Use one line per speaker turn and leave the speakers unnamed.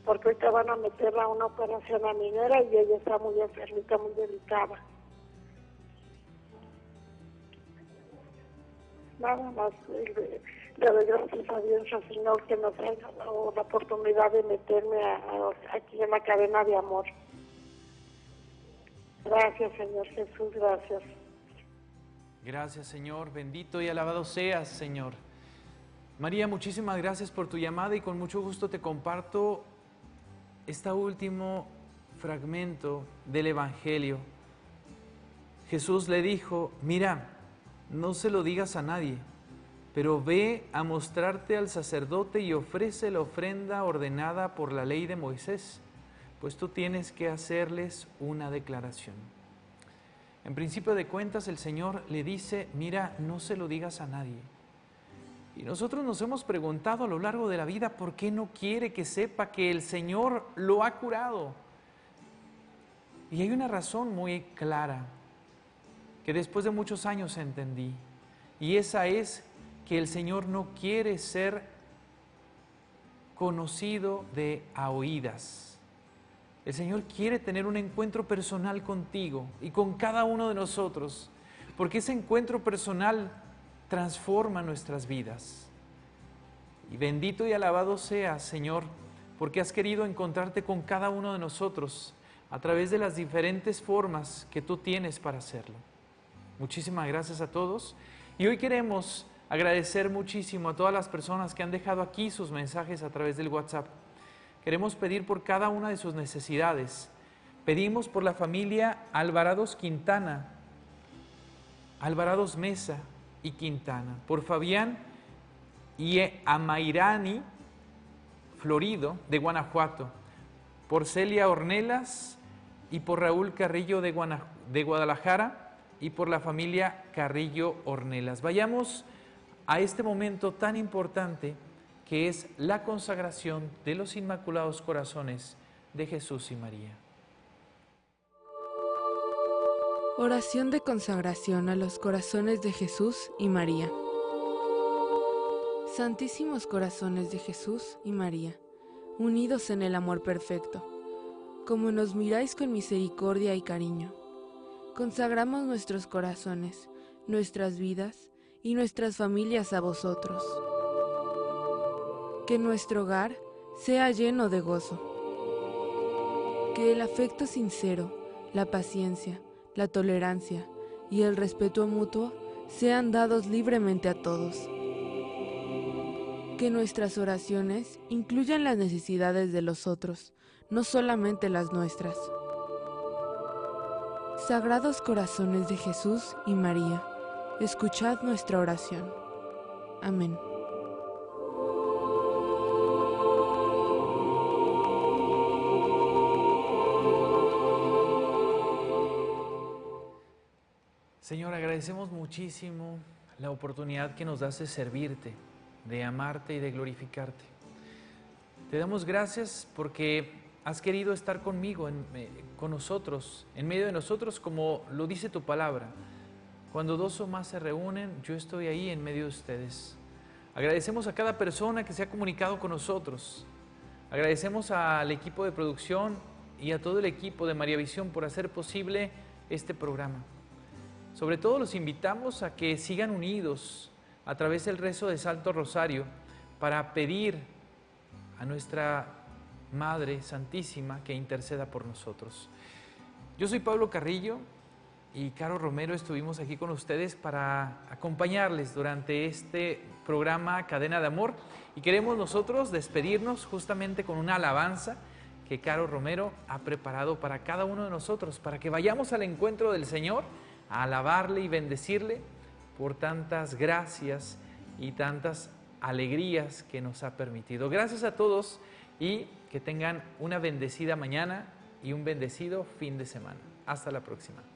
porque ahorita van a meterla a una operación a minera y ella está muy enfermita, muy delicada. Nada más le doy gracias a Dios, al Señor, que nos haya dado la oportunidad de meterme aquí en la cadena de amor. Gracias, Señor Jesús, gracias.
Gracias, Señor. Bendito y alabado seas, Señor. María, muchísimas gracias por tu llamada y con mucho gusto te comparto este último fragmento del Evangelio. Jesús le dijo, mira, no se lo digas a nadie, pero ve a mostrarte al sacerdote y ofrece la ofrenda ordenada por la ley de Moisés, pues tú tienes que hacerles una declaración. En principio de cuentas, el Señor le dice, mira, no se lo digas a nadie. Y nosotros nos hemos preguntado a lo largo de la vida, ¿por qué no quiere que sepa que el Señor lo ha curado? Y hay una razón muy clara, que después de muchos años entendí, y esa es que el Señor no quiere ser conocido de a oídas. El Señor quiere tener un encuentro personal contigo y con cada uno de nosotros, porque ese encuentro personal transforma nuestras vidas. Y bendito y alabado seas, Señor, porque has querido encontrarte con cada uno de nosotros a través de las diferentes formas que tú tienes para hacerlo. Muchísimas gracias a todos. Y hoy queremos agradecer muchísimo a todas las personas que han dejado aquí sus mensajes a través del WhatsApp. Queremos pedir por cada una de sus necesidades. Pedimos por la familia Alvarados Quintana, Alvarados Mesa y Quintana, por Fabián y Amairani Florido de Guanajuato, por Celia Ornelas y por Raúl Carrillo de Guadalajara y por la familia Carrillo Ornelas. Vayamos a este momento tan importante que es la consagración de los Inmaculados Corazones de Jesús y María.
Oración de consagración a los corazones de Jesús y María. Santísimos corazones de Jesús y María, unidos en el amor perfecto, como nos miráis con misericordia y cariño, consagramos nuestros corazones, nuestras vidas y nuestras familias a vosotros. Que nuestro hogar sea lleno de gozo. Que el afecto sincero, la paciencia, la tolerancia y el respeto mutuo sean dados libremente a todos. Que nuestras oraciones incluyan las necesidades de los otros, no solamente las nuestras. Sagrados corazones de Jesús y María, escuchad nuestra oración. Amén.
Señor, agradecemos muchísimo la oportunidad que nos das de servirte, de amarte y de glorificarte. Te damos gracias porque has querido estar conmigo, con nosotros, en medio de nosotros, como lo dice tu palabra. Cuando dos o más se reúnen, yo estoy ahí en medio de ustedes. Agradecemos a cada persona que se ha comunicado con nosotros. Agradecemos al equipo de producción y a todo el equipo de María Visión por hacer posible este programa. Sobre todo los invitamos a que sigan unidos a través del rezo de Santo Rosario para pedir a nuestra Madre Santísima que interceda por nosotros. Yo soy Pablo Carrillo y Caro Romero estuvimos aquí con ustedes para acompañarles durante este programa Cadena de Amor y queremos nosotros despedirnos justamente con una alabanza que Caro Romero ha preparado para cada uno de nosotros, para que vayamos al encuentro del Señor a alabarle y bendecirle por tantas gracias y tantas alegrías que nos ha permitido. Gracias a todos y que tengan una bendecida mañana y un bendecido fin de semana. Hasta la próxima.